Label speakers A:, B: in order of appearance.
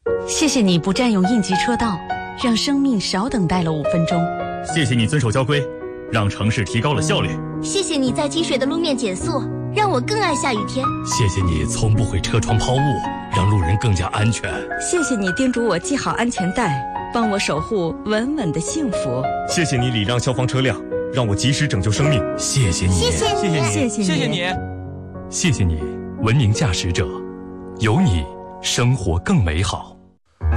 A: 谢谢你不占用应急车道，让生命少等待了5分钟。
B: 谢谢你遵守交规，让城市提高了效率。
C: 谢谢你在积水的路面减速，让我更爱下雨天。
D: 谢谢你从不会车窗抛物，让路人更加安全。
E: 谢谢你叮嘱我系好安全带，帮我守护稳稳的幸福。
F: 谢谢你礼让消防车辆，让我及时拯救生命。
D: 谢谢你，
C: 谢谢你，
E: 谢谢你，
G: 谢谢你，
D: 谢谢你，文明驾驶者，有你，生活更美好。